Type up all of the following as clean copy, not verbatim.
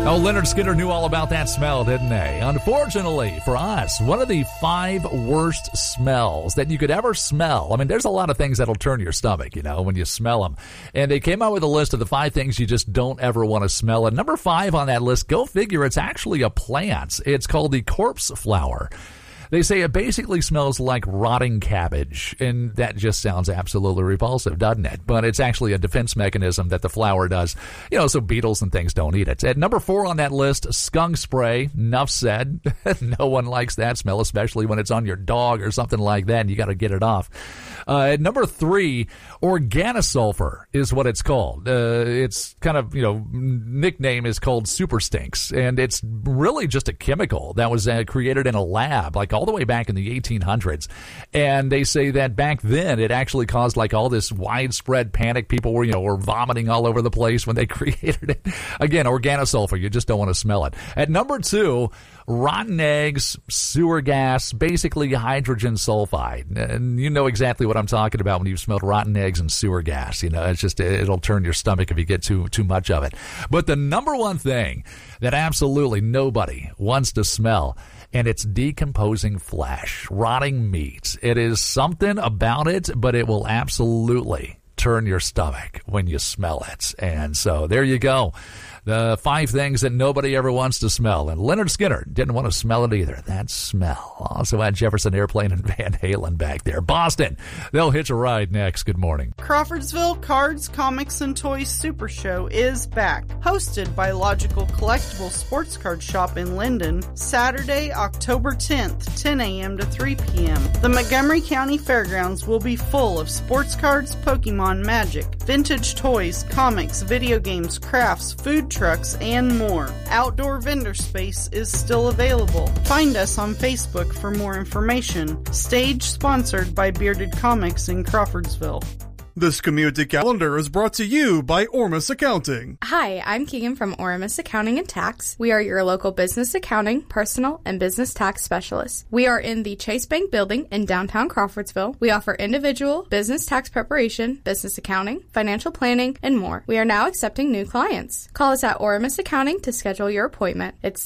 Oh, Leonard Skinner knew all about that smell, didn't they? Unfortunately for us, one of the 5 worst smells that you could ever smell. I mean, there's a lot of things that'll turn your stomach, when you smell them. And they came out with a list of the 5 things you just don't ever want to smell. And number 5 on that list, go figure, it's actually a plant. It's called the corpse flower. They say it basically smells like rotting cabbage, and that just sounds absolutely repulsive, doesn't it? But it's actually a defense mechanism that the flower does, so beetles and things don't eat it. At number 4 on that list, skunk spray. Enough said. No one likes that smell, especially when it's on your dog or something like that, and you got to get it off. At number 3, organosulfur is what it's called. It's kind of, nickname is called super stinks, and it's really just a chemical that was created in a lab, like all the way back in the 1800s. And they say that back then it actually caused like all this widespread panic. People were vomiting all over the place when they created it. Again, organosulfur, you just don't want to smell it. At number 2, rotten eggs, sewer gas, basically hydrogen sulfide. And you know exactly what I'm talking about when you've smelled rotten eggs and sewer gas. It's just, it'll turn your stomach if you get too much of it. But the number one thing that absolutely nobody wants to smell, and it's decomposing flesh, rotting meat. It is something about it, but it will absolutely turn your stomach when you smell it. And so there you go. The 5 things that nobody ever wants to smell. And Leonard Skinner didn't want to smell it either. That smell. Also had Jefferson Airplane and Van Halen back there. Boston, they'll hitch a ride next. Good morning. Crawfordsville Cards, Comics, and Toys Super Show is back. Hosted by Logical Collectible Sports Card Shop in Linden, Saturday, October 10th, 10 a.m. to 3 p.m. The Montgomery County Fairgrounds will be full of sports cards, Pokemon, magic, vintage toys, comics, video games, crafts, food trucks, and more. Outdoor vendor space is still available. Find us on Facebook for more information. Stage sponsored by Bearded Comics in Crawfordsville. This community calendar is brought to you by Ormus Accounting. Hi, I'm Keegan from Ormus Accounting and Tax. We are your local business accounting, personal, and business tax specialists. We are in the Chase Bank building in downtown Crawfordsville. We offer individual, business tax preparation, business accounting, financial planning, and more. We are now accepting new clients. Call us at Ormus Accounting to schedule your appointment. It's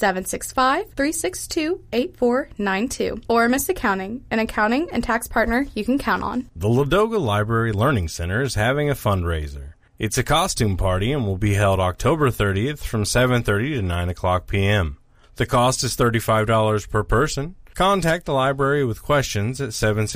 765-362-8492. Ormus Accounting, an accounting and tax partner you can count on. The Ladoga Library Learning Center is having a fundraiser. It's a costume party and will be held October 30th from 7:30 to 9 o'clock p.m. The cost is $35 per person. Contact the library with questions at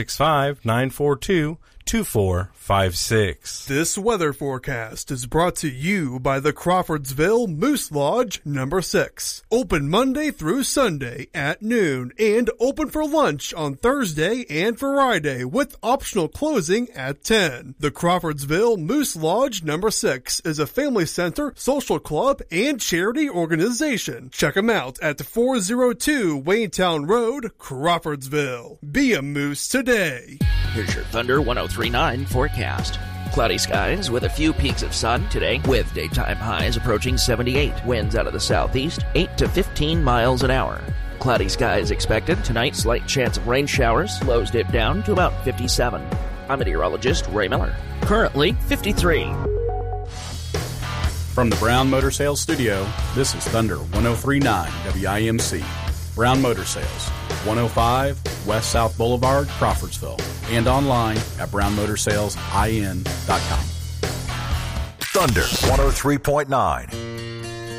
765-942-2456. This weather forecast is brought to you by the Crawfordsville Moose Lodge No. 6. Open Monday through Sunday at noon and open for lunch on Thursday and Friday with optional closing at 10. The Crawfordsville Moose Lodge No. 6 is a family center, social club, and charity organization. Check them out at 402 Waynetown Road, Crawfordsville. Be a moose today. Here's your Thunder 103.9 forecast. Cloudy skies with a few peaks of sun today, with daytime highs approaching 78. Winds out of the southeast, 8 to 15 miles an hour. Cloudy skies expected tonight. Slight chance of rain showers. Lows dip down to about 57. I'm meteorologist Ray Miller. Currently 53. From the Brown Motor Sales Studio, this is Thunder 103.9 WIMC. Brown Motor Sales, 105 West South Boulevard, Crawfordsville, and online at brownmotorsalesIN.com. Thunder 103.9.